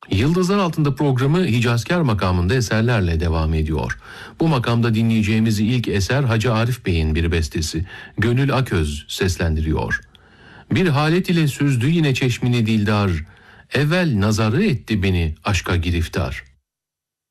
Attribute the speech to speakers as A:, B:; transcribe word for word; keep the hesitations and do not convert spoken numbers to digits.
A: Yıldızlar Altında programı Hicazkar makamında eserlerle devam ediyor. Bu makamda dinleyeceğimiz ilk eser Hacı Arif Bey'in bir bestesi. Gönül Aköz seslendiriyor. Bir halet ile süzdü yine çeşmini dildar, evvel nazarı etti beni aşka giriftar.